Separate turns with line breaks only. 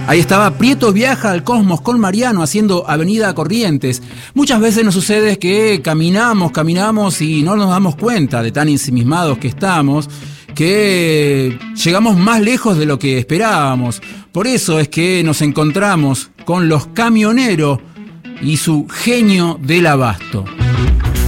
Ahí estaba Prieto viaja al cosmos con Mariano haciendo Avenida Corrientes. Muchas veces nos sucede que caminamos y no nos damos cuenta de tan ensimismados que estamos, que llegamos más lejos de lo que esperábamos. Por eso es que nos encontramos con Los Camioneros y su Genio del Abasto.